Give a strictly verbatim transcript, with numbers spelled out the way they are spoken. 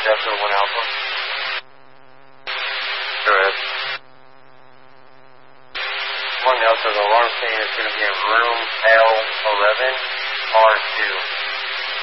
Delta one Alpha. Correct. one Delta, the alarm station is going to be in room L eleven, R two.